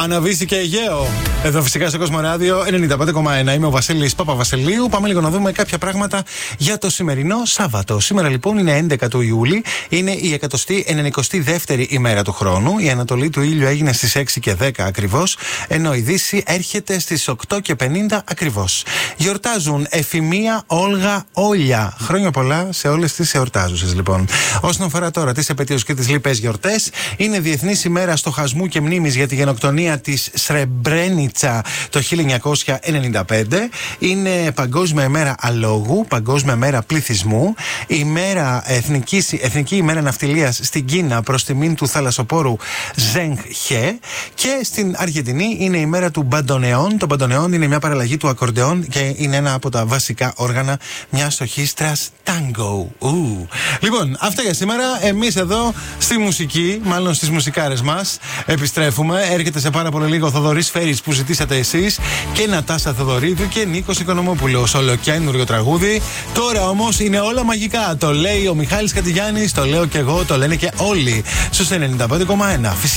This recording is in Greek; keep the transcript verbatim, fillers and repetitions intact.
Αναβίση και Αιγαίο. Εδώ φυσικά στο Κόσμο Ράδιο ενενήντα πέντε κόμμα ένα. Είμαι ο Βασίλης Παπαβασιλείου. Πάμε λίγο να δούμε κάποια πράγματα για το σημερινό Σάββατο. Σήμερα λοιπόν είναι έντεκα του Ιούλη. Είναι η εκατοστή ενενηκοστή δεύτερη ημέρα του χρόνου. Η ανατολή του ήλιου έγινε στις έξι και δέκα ακριβώς. Ενώ η δύση έρχεται στις οκτώ και πενήντα ακριβώς. Γιορτάζουν Εφημία, Όλγα, Όλια. Χρόνια πολλά σε όλες τις εορτάζουσες λοιπόν. Όσον αφορά τώρα τις επετείους και τις λοιπές γιορτές, είναι Διεθνής ημέρα στοχασμού και μνήμης για τη γενοκτονία της Σρεμπρένιτσα το χίλια εννιακόσια ενενήντα πέντε. Είναι Παγκόσμια ημέρα αλόγου, Παγκόσμια μέρα πληθυσμού, ημέρα εθνικής, Εθνική ημέρα ναυτιλίας στην Κίνα προς τιμήν του θαλασσοπόρου Ζενγκ Χε. Και στην Αργεντινή είναι η μέρα του μπαντονεόν. Το μπαντονεόν είναι μια παραλλαγή του ακορντεόν και είναι ένα από τα βασικά όργανα μιας ορχήστρας τάγκο. Λοιπόν, αυτά για σήμερα. Εμείς εδώ στη μουσική, μάλλον στις μουσικάρες μας, επιστρέφουμε. Έρχεται σε πάρα πολύ λίγο ο Θοδωρής Φέρης που ζητήσατε εσείς και Νατάσα Θοδωρίδου και Νίκος Οικονομόπουλος. Ολοκένουργιο τραγούδι. Τώρα όμως είναι όλα μαγικά. Το λέει ο Μιχάλης Κατηγιάννης, το λέω και εγώ, το λένε και όλοι στους ενενήντα πέντε κόμμα ένα.